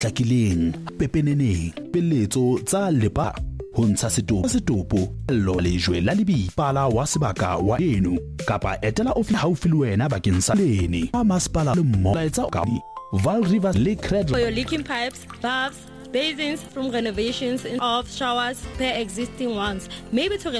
tlakileng pepeneneng peletso tsa lepa ho ntsha setopo lo lejwe la lebipala wa sebaka wa eno kapa etela ofisi haufi le wena bakeng sa lene a masepala le mmoho etsa ka Vaal Rivers le Credit for your leaking pipes, valves, basins from renovations of showers per existing ones, maybe to